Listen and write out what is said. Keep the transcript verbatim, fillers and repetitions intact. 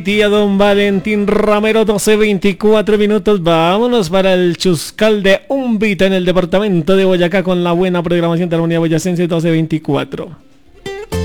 Día don Valentín Ramero, doce veinticuatro minutos. Vámonos para el Chuscal de Umbita en el departamento de Boyacá con la buena programación de Armonía Boyacense, doce veinticuatro.